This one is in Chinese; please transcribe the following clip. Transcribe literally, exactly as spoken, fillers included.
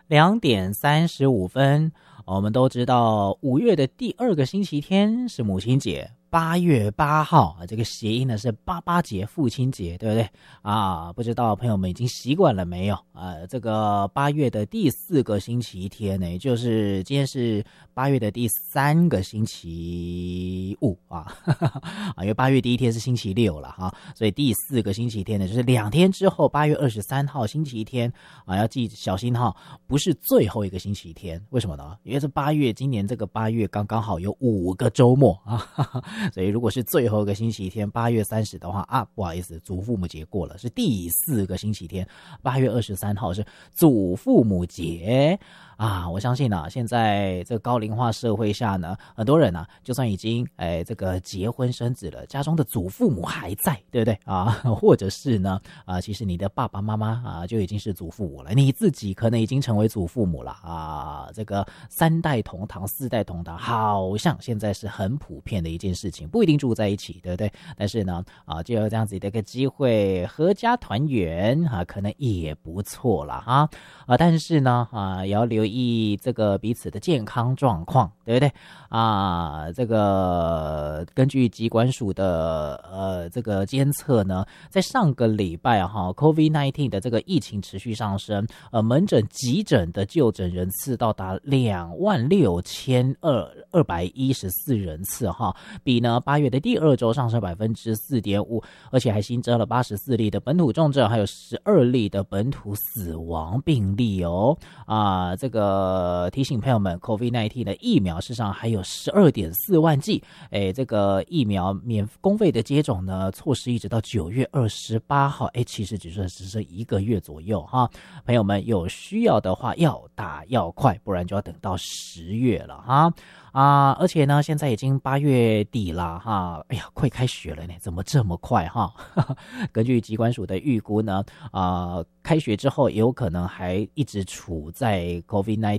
两点三十五分，我们都知道五月的第二个星期天是母亲节，八月八号啊，这个谐音呢是八八节父亲节，对不对啊？不知道朋友们已经习惯了没有啊？这个八月的第四个星期天呢，也就是今天是八月的第三个星期五啊，啊，因为八月第一天是星期六了哈，所以第四个星期天呢就是两天之后，八月二十三号星期天啊，要记小心哈，不是最后一个星期天，为什么呢？因为这八月今年这个八月刚刚好有五个周末啊，哈哈，所以如果是最后一个星期天，八月三十的话啊，不好意思，祖父母节过了，是第四个星期天，八月二十三号是祖父母节啊。我相信呢、啊，现在这个高龄化社会下呢，很多人呢、啊，就算已经哎这个结婚生子了，家中的祖父母还在，对不对啊？或者是呢啊，其实你的爸爸妈妈啊就已经是祖父母了，你自己可能已经成为祖父母了啊。这个三代同堂、四代同堂，好像现在是很普遍的一件事情，不一定住在一起，对不对？但是呢啊，就有这样子的一个机会，合家团圆啊，可能也不错了哈啊。但是呢啊，也要留意这个彼此的健康状况，对不对啊？这个根据疾管署的呃这个监测呢，在上个礼拜哈 COVID 十九 的这个疫情持续上升，呃门诊急诊的就诊人次到达两万六千二二百一十四人次哈，比呢八月的第二周上升百分之四点五，而且还新增了八十四例的本土重症，还有十二例的本土死亡病例哦啊，这个提醒朋友们 ，COVID 十九 的疫苗事实上还有十二点四万剂，哎，这个疫苗免公费的接种呢，措施一直到九月二十八号，哎，其实只是只剩一个月左右哈，朋友们有需要的话要打要快，不然就要等到十月了哈。啊，而且呢，现在已经八月底了哈，哎呀，快开学了呢，怎么这么快哈？根据疾管署的预估呢，啊、呃，开学之后也有可能还一直处在 COVID